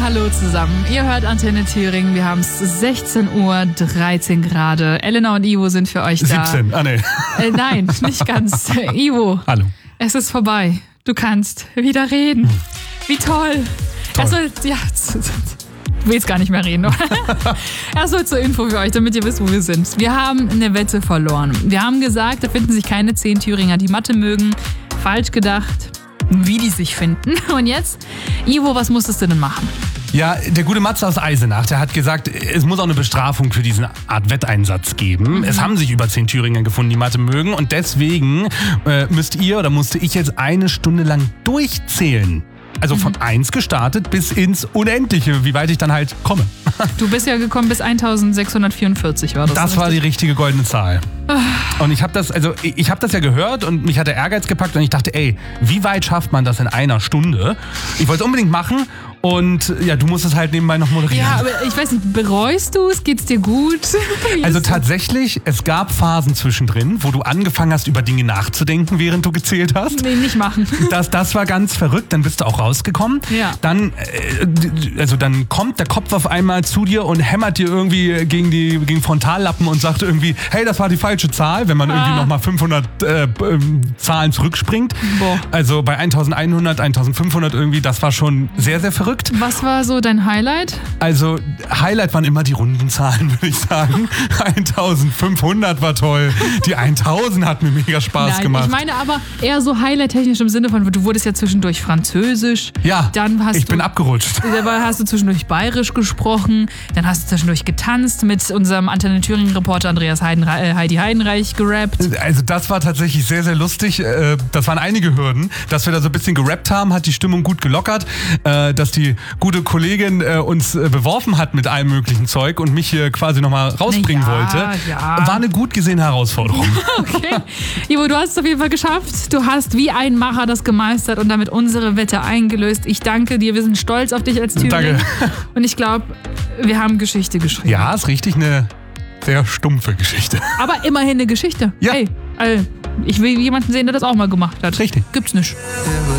Hallo zusammen. Ihr hört Antenne Thüringen. Wir haben es 16:13 Uhr gerade. Elena und Ivo sind für euch da. 17, nee. Nein, nicht ganz. Ivo. Hallo. Es ist vorbei. Du kannst wieder reden. Wie toll. Du willst gar nicht mehr reden, oder? Erstmal zur Info für euch, damit ihr wisst, wo wir sind. Wir haben eine Wette verloren. Wir haben gesagt, da finden sich keine 10 Thüringer, die Mathe mögen. Falsch gedacht, wie die sich finden. Und jetzt, Ivo, was musstest du denn machen? Ja, der gute Matze aus Eisenach, der hat gesagt, es muss auch eine Bestrafung für diesen Art Wetteinsatz geben. Es haben sich über 10 Thüringer gefunden, die Mathe mögen. Und deswegen musste ich jetzt 1 Stunde lang durchzählen. Also von 1 gestartet bis ins Unendliche, wie weit ich dann halt komme. Du bist ja gekommen bis 1644 war das. Das war die richtige goldene Zahl. Und ich habe das ja gehört und mich hat der Ehrgeiz gepackt und ich dachte, ey, wie weit schafft man das in 1 Stunde? Ich wollte es unbedingt machen und ja, du musst es halt nebenbei noch moderieren. Ja, aber ich weiß nicht, bereust du es? Geht's dir gut? Also tatsächlich, es gab Phasen zwischendrin, wo du angefangen hast, über Dinge nachzudenken, während du gezählt hast. Nee, nicht machen. Das war ganz verrückt, dann bist du auch rausgekommen. Ja. Dann kommt der Kopf auf einmal zu dir und hämmert dir irgendwie gegen Frontallappen und sagt irgendwie, hey, das war die falsche Zahl, wenn man irgendwie nochmal 500 Zahlen zurückspringt. Boah. Also bei 1100, 1500 irgendwie, das war schon sehr, sehr verrückt. Was war so dein Highlight? Also Highlight waren immer die runden Zahlen, würde ich sagen. 1500 war toll. Die 1000 hat mir mega Spaß gemacht. Ich meine aber eher so highlight-technisch im Sinne von, du wurdest ja zwischendurch Französisch. Ja, dann bin abgerutscht. Dabei hast du zwischendurch Bayerisch gesprochen. Dann hast du zwischendurch getanzt, mit unserem Antenne Thüringen-Reporter Andreas Heidi Heidenreich gerappt. Also das war tatsächlich sehr, sehr lustig. Das waren einige Hürden. Dass wir da so ein bisschen gerappt haben, hat die Stimmung gut gelockert. Dass die gute Kollegin uns beworfen hat mit allem möglichen Zeug und mich hier quasi nochmal rausbringen wollte. Ja. War eine gut gesehene Herausforderung. Okay. Ivo, du hast es auf jeden Fall geschafft. Du hast wie ein Macher das gemeistert und damit unsere Wette eingelöst. Ich danke dir. Wir sind stolz auf dich als Thüringer. Danke. Und ich glaube, wir haben Geschichte geschrieben. Ja, ist richtig eine sehr stumpfe Geschichte. Aber immerhin eine Geschichte. Ja. Hey, ich will jemanden sehen, der das auch mal gemacht hat. Richtig. Gibt's nicht.